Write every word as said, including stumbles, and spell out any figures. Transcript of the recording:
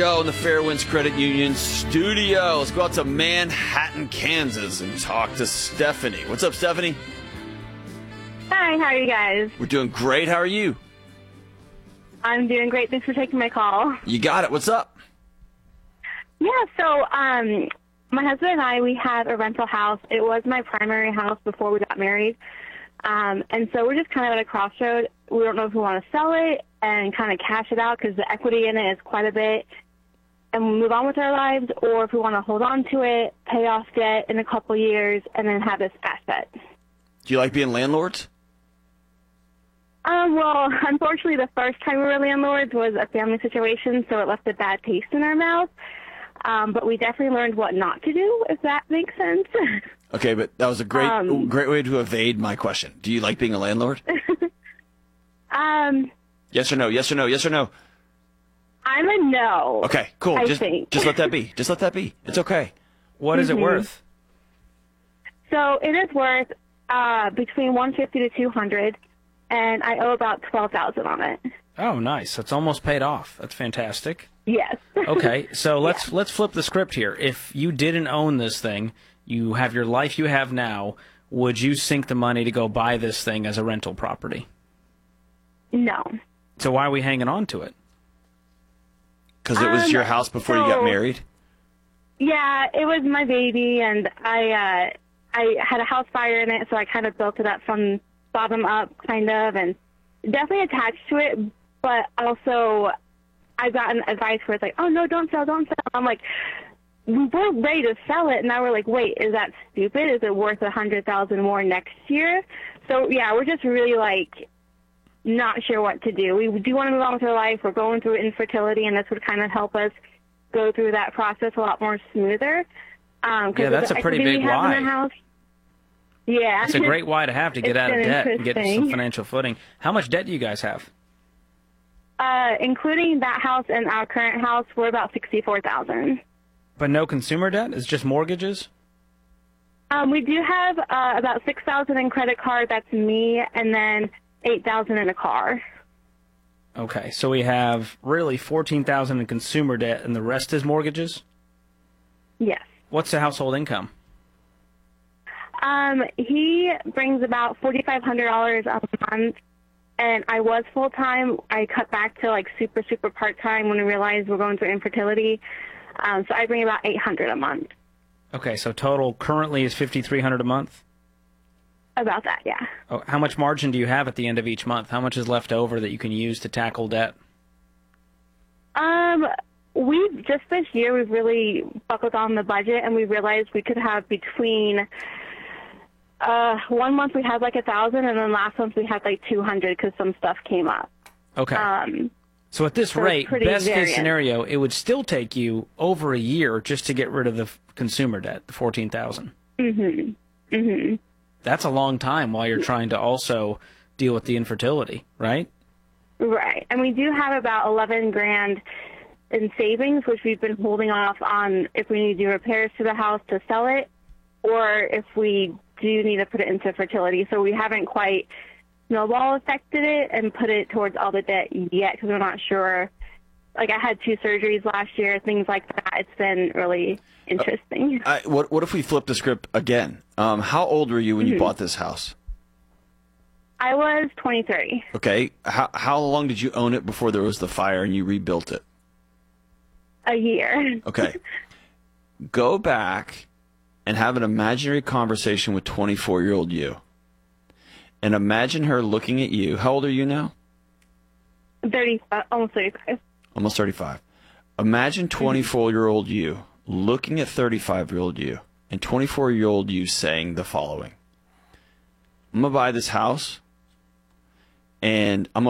Go in the Fairwinds Credit Union studio. Let's go out to Manhattan, Kansas, and talk to Stephanie. What's up, Stephanie? Hi, how are you guys? We're doing great. How are you? I'm doing great. Thanks for taking my call. You got it. What's up? Yeah, so um, my husband and I, we have a rental house. It was my primary house before we got married. Um, and so we're just kind of at a crossroad. We don't know if we want to sell it and kind of cash it out because the equity in it is quite a bit, and move on with our lives, or if we want to hold on to it, pay off debt in a couple years, and then have this asset. Do you like being landlords? Um, well, unfortunately, the first time we were landlords was a family situation, so it left a bad taste in our mouth. Um, but we definitely learned what not to do, if that makes sense. Okay, but that was a great, um, great way to evade my question. Do you like being a landlord? um, yes or no? Yes or no? Yes or no? I'm a no. Okay, cool. I just, think. just let that be. Just let that be. It's okay. What is Mm-hmm. it worth? So it is worth uh, between one hundred fifty to two hundred, and I owe about twelve thousand on it. Oh, nice. It's almost paid off. That's fantastic. Yes. Okay, so let's Yeah. let's flip the script here. If you didn't own this thing, you have your life you have now, would you sink the money to go buy this thing as a rental property? No. So why are we hanging on to it? Because it was Um, your house before you got so- married? Yeah, it was my baby, and I uh, I had a house fire in it, so I kind of built it up from bottom up, kind of, and definitely attached to it. But also, I got an advice where it's like, oh no, don't sell, don't sell. I'm like, we're ready to sell it, and now we're like, wait, is that stupid? Is it worth a hundred thousand more next year? So yeah, we're just really like not sure what to do. We do want to move on with our life. We're going through infertility, and this would kind of help us go through that process a lot more smoother. Um, 'cause Yeah, of that's the a pretty equity big we have in why. the house. Yeah. It's a great why to have to get It's out of been debt and get some interesting. financial footing. How much debt do you guys have? Uh, including that house and our current house, we're about sixty-four thousand. But no consumer debt? It's just mortgages? Um, we do have uh, about six thousand in credit card. That's me, and then eight thousand in a car. Okay, so we have really fourteen thousand in consumer debt, and the rest is mortgages? Yes. What's the household income? Um, he brings about forty-five hundred dollars a month, and I was full time. I cut back to like super super part time when we realized we're going through infertility. Um, so I bring about eight hundred a month. Okay, so total currently is fifty-three hundred a month? About that, yeah. Oh, how much margin do you have at the end of each month? How much is left over that you can use to tackle debt? Um, we just this year we've really buckled on the budget, and we realized we could have between. Uh, one month we had like a thousand, and then last month we had like two hundred because some stuff came up. Okay. Um, so at this so it's rate, pretty best case variant. scenario, it would still take you over a year just to get rid of the f- consumer debt, the fourteen thousand. mhm. Mhm. That's a long time while you're trying to also deal with the infertility, right? Right, and we do have about eleven grand in savings, which we've been holding off on if we need to do repairs to the house to sell it, or if we do need to put it into fertility. So we haven't quite snowball affected it and put it towards all the debt yet because we're not sure. Like I had two surgeries last year, things like that. It's been really interesting. I, what What if we flip the script again? Um, how old were you when you bought this house? I was twenty-three. Okay. How How long did you own it before there was the fire and you rebuilt it? A year. Okay. Go back and have an imaginary conversation with twenty-four-year-old you. And imagine her looking at you. How old are you now? thirty, uh, almost thirty-five. Almost thirty-five. Imagine twenty-four-year-old you looking at thirty-five-year-old you and twenty-four-year-old you saying the following. I'm going to buy this house and I'm